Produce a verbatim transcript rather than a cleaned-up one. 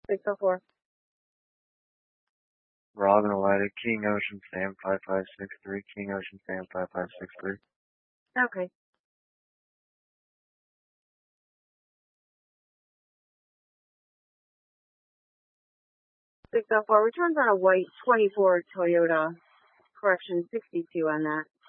six oh four. Robin Alighted, King Ocean Sam five five six three, King Ocean Sam five five six three. Okay. six oh four, returns on a white twenty-four Toyota, correction sixty-two on that.